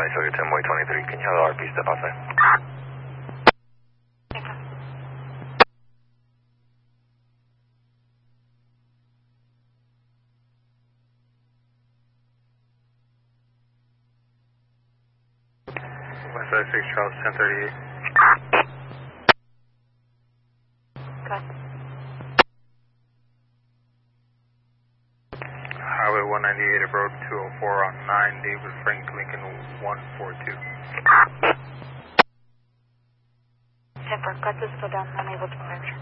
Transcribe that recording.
Sorry, 10 Way 23. Can you have the RP step outside? Westside 6 Charles 1038. Good. Highway 198 of Road 204 on 9 David Frank Lincoln 142. Temper, cut this for them. I'm able to measure.